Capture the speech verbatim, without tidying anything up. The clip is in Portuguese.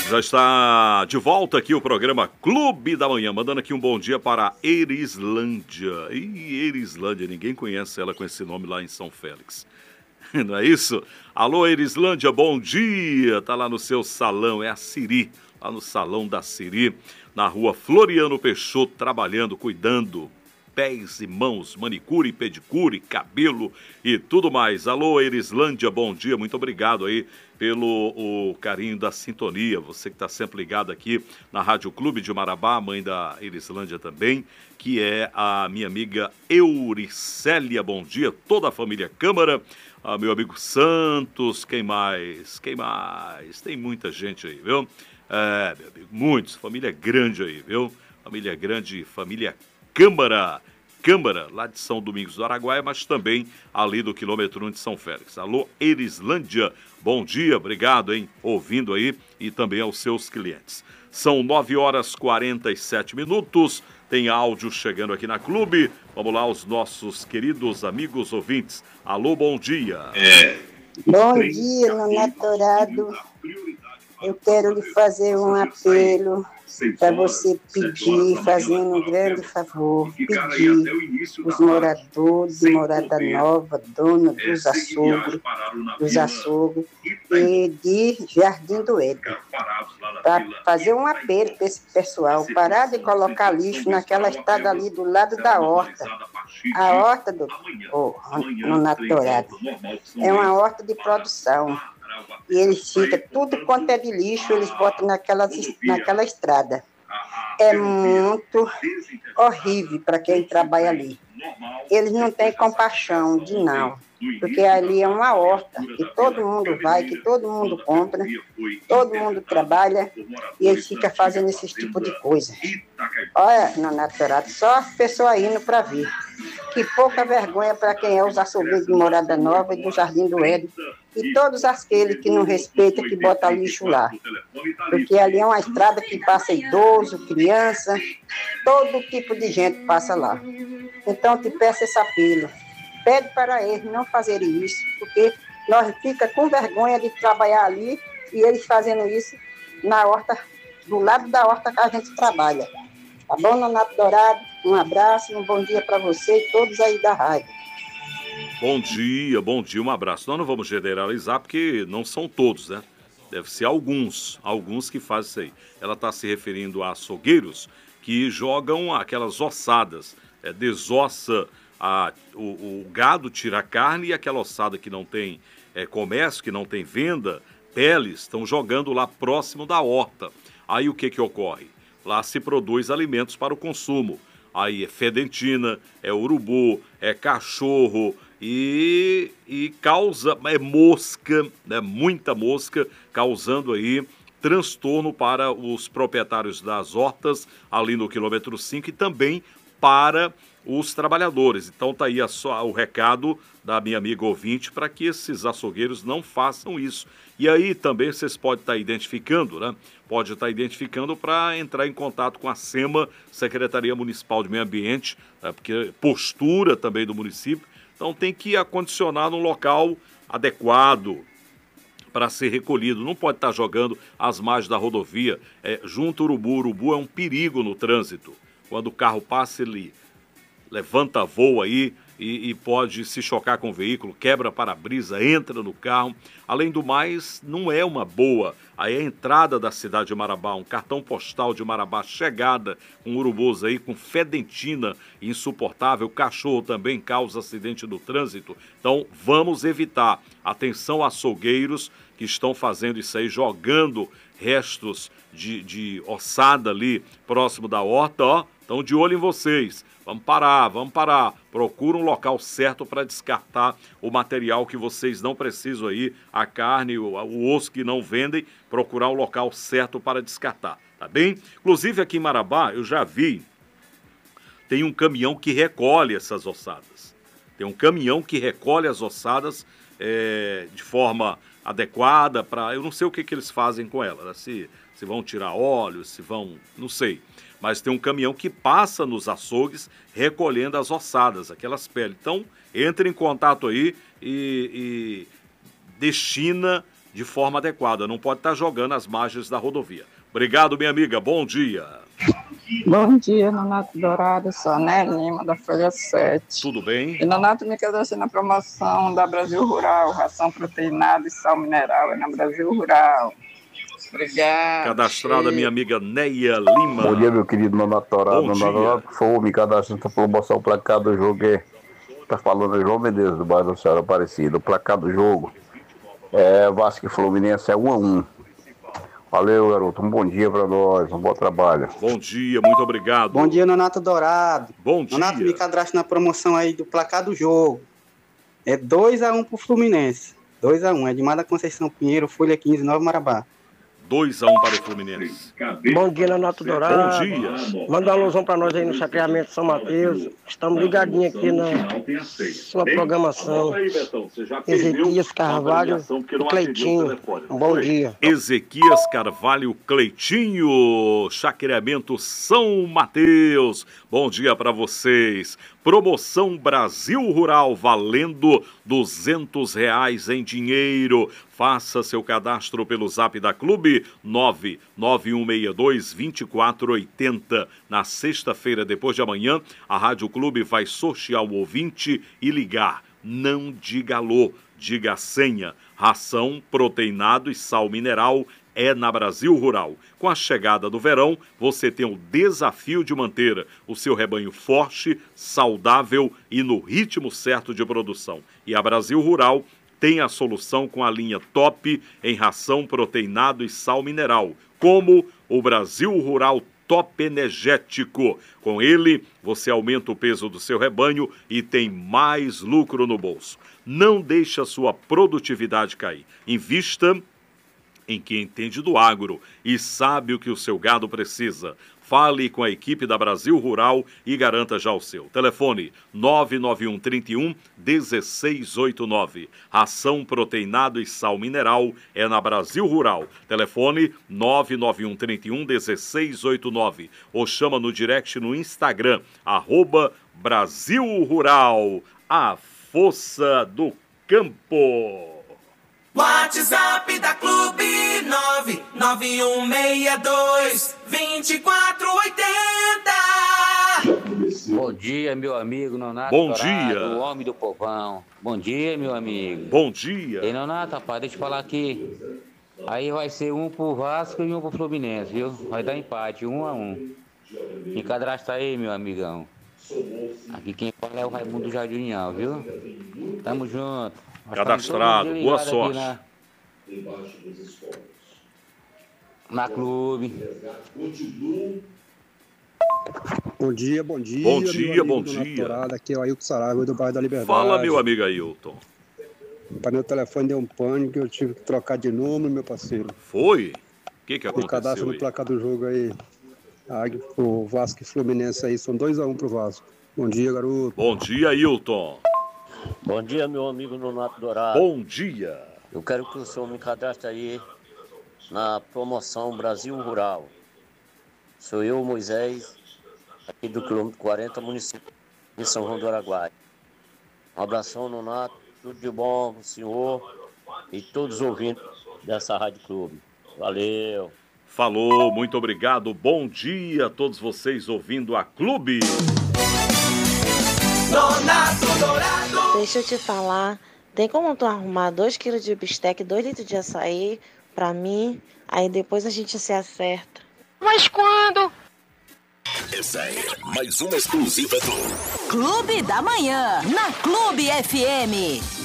Já está de volta aqui o programa Clube da Manhã, mandando aqui um bom dia para Erislândia. Ih, Erislândia, ninguém conhece ela com esse nome lá em São Félix. Não é isso? Alô, Erislândia, bom dia. Tá lá no seu salão, é a Siri, lá no salão da Siri, na rua Floriano Peixoto, trabalhando, cuidando. Pés e mãos, manicure, pedicure, cabelo e tudo mais. Alô, Erislândia, bom dia, muito obrigado aí pelo o carinho da sintonia. Você que está sempre ligado aqui na Rádio Clube de Marabá, mãe da Erislândia também, que é a minha amiga Euricélia, bom dia, toda a família Câmara, a meu amigo Santos, quem mais? Quem mais? Tem muita gente aí, viu? É, meu amigo, muitos, família grande aí, viu? Família grande, família Câmara, Câmara, lá de São Domingos do Araguaia, mas também ali do quilômetro um de São Félix. Alô, Erislândia, bom dia, obrigado, hein, ouvindo aí e também aos seus clientes. São nove horas e quarenta e sete minutos, tem áudio chegando aqui na Clube. Vamos lá, os nossos queridos amigos ouvintes. Alô, bom dia. É. Bom dia, Nonatorado. Eu quero lhe fazer um apelo para você pedir, fazendo um grande favor, pedir os moradores de Morada Nova, dono dos açougues, dos açougues e de Jardim do Éden, para fazer um apelo para esse pessoal, parar de colocar lixo naquela estrada ali do lado da horta. A horta do oh, Nonatorado é uma horta de produção. E eles ficam, tudo quanto é de lixo, eles botam naquela, naquela estrada. É muito horrível para quem trabalha ali. Eles não têm compaixão de não, porque ali é uma horta, que todo mundo vai, que todo mundo compra, todo mundo trabalha, e eles ficam fazendo esse tipo de coisa. Olha, Nonatorado, só a pessoa indo para ver. Que pouca vergonha para quem é os açougueiros de Morada Nova e do Jardim do Éden, e todos aqueles que não respeitam, que botam lixo lá. Porque ali é uma estrada que passa idoso, criança, todo tipo de gente passa lá. Então, te peço esse apelo. Pede para eles não fazerem isso, porque nós ficamos com vergonha de trabalhar ali e eles fazendo isso na horta, do lado da horta que a gente trabalha. Tá bom, Nonato Dourado? Um abraço e um bom dia para você e todos aí da rádio. Bom dia, bom dia, um abraço. Nós não vamos generalizar porque não são todos, né? Deve ser alguns, alguns que fazem isso aí. Ela está se referindo a açougueiros que jogam aquelas ossadas, é, desossa a, o, o gado, tira a carne e aquela ossada que não tem é, comércio, que não tem venda, peles, estão jogando lá próximo da horta. Aí o que que ocorre? Lá se produz alimentos para o consumo. Aí é fedentina, é urubu, é cachorro e, e causa, é mosca, né, muita mosca, causando aí transtorno para os proprietários das hortas ali no quilômetro cinco e também para os trabalhadores. Então tá aí a, só, o recado da minha amiga ouvinte para que esses açougueiros não façam isso. E aí também vocês podem estar identificando, né? Pode estar identificando para entrar em contato com a SEMA, Secretaria Municipal de Meio Ambiente, né? Porque postura também do município. Então tem que acondicionar num local adequado para ser recolhido. Não pode estar jogando às margens da rodovia, é, junto ao urubu. O urubu é um perigo no trânsito. Quando o carro passa, ele levanta voo aí e, e pode se chocar com o veículo, quebra para-brisa, entra no carro. Além do mais, não é uma boa. Aí a entrada da cidade de Marabá, um cartão postal de Marabá, chegada com urubus aí, com fedentina insuportável. Cachorro também causa acidente no trânsito. Então, vamos evitar. Atenção, açougueiros que estão fazendo isso aí, jogando restos de, de ossada ali próximo da horta, ó. Estão de olho em vocês. Vamos parar, vamos parar. Procura um local certo para descartar o material que vocês não precisam aí, a carne, o, o osso que não vendem, procurar um local certo para descartar, tá bem? Inclusive aqui em Marabá, eu já vi, tem um caminhão que recolhe essas ossadas. Tem um caminhão que recolhe as ossadas é, de forma adequada para... Eu não sei o que, que eles fazem com elas, né? se, se vão tirar óleo, se vão... não sei. Mas tem um caminhão que passa nos açougues recolhendo as ossadas, aquelas peles. Então, entre em contato aí e, e destina de forma adequada, não pode estar jogando às margens da rodovia. Obrigado, minha amiga, bom dia. Bom dia, Nonato Dourado, sou a Né Lima, da Folha sete. Tudo bem? E Nonato, me cadastrei na promoção da Brasil Rural, ração proteinada e sal mineral, é na Brasil Rural. Obrigado. Cadastrada, minha amiga Neia Lima. Bom dia, meu querido Nonato Dourado. Nonato Dourado, por favor, me cadastre nessa promoção, o placar do jogo é... Tá falando é João Mendes, do bairro da Senhora Aparecida. O placar do jogo é Vasco e Fluminense, é um a um. Valeu, garoto. Um bom dia pra nós, um bom trabalho. Bom dia, muito obrigado. Bom dia, Nonato Dourado. Bom dia. Nonato, me cadastre na promoção aí do placar do jogo. É dois a um pro Fluminense. dois a um, é de Mar da Conceição Pinheiro, Folha quinze, Nova Marabá. dois a um para o Fluminense. Bom dia, Nonato Dourado. Bom dia. Manda uma alusão para nós aí no Sacramento São Mateus. Estamos ligadinhos aqui na sua programação. Ezequias Carvalho, Cleitinho. Bom dia. Ezequias Carvalho, Cleitinho, Sacramento São Mateus. Bom dia para vocês. Promoção Brasil Rural valendo duzentos reais em dinheiro. Faça seu cadastro pelo zap da Clube nove nove um seis dois, dois quatro oito zero. Na sexta-feira, depois de amanhã, a Rádio Clube vai sortear o ouvinte e ligar. Não diga alô, diga a senha. Ração, proteinado e sal mineral é na Brasil Rural. Com a chegada do verão, você tem o desafio de manter o seu rebanho forte, saudável e no ritmo certo de produção. E a Brasil Rural tem a solução com a linha top em ração, proteinado e sal mineral, como o Brasil Rural Top Energético. Com ele, você aumenta o peso do seu rebanho e tem mais lucro no bolso. Não deixe a sua produtividade cair. Invista em quem entende do agro e sabe o que o seu gado precisa. Fale com a equipe da Brasil Rural e garanta já o seu. Telefone nove nove um, três um, um seis oito nove. Ração, proteinado e sal mineral é na Brasil Rural. Telefone nove nove um, três um, um seis oito nove. Ou chama no direct no Instagram, arroba Brasil Rural, a força do campo. WhatsApp da Clube nove nove um seis dois, dois quatro oito zero. Bom dia, meu amigo Nonato Bom Dourado, dia. o homem do povão. Bom dia, meu amigo. Bom dia. E Nonato, rapaz, deixa eu falar aqui. Aí vai ser um pro Vasco e um pro Fluminense, viu? Vai dar empate, um a um. Me cadastra aí, meu amigão. Aqui quem fala é o Raimundo do Jardim União, viu? Tamo junto. Cadastrado, boa sorte. Na... na Clube. Bom dia, bom dia. Bom dia, bom dia. Aqui é o Ailton Saraiva do bairro da Liberdade. Fala, meu amigo Ailton. Para meu telefone deu um pânico, eu tive que trocar de número, meu parceiro. Foi? O que que aconteceu? O cadastro no placar do jogo aí. O Vasco e Fluminense aí, são dois a um pro Vasco. Bom dia, garoto. Bom dia, Ailton. Bom dia, meu amigo Nonato Dourado. Bom dia. Eu quero que o senhor me cadastre aí na promoção Brasil Rural. Sou eu, Moisés, aqui do quilômetro quarenta, município de São João do Araguaia. Um abração, Nonato. Tudo de bom pro senhor e todos os ouvintes dessa Rádio Clube. Valeu. Falou, muito obrigado. Bom dia a todos vocês ouvindo a Clube. Nonato Dourado. Deixa eu te falar, tem como tu arrumar dois quilos de bistec, dois litros de açaí pra mim? Aí depois a gente se acerta. Mas quando? Essa é mais uma exclusiva do Clube da Manhã, na Clube F M.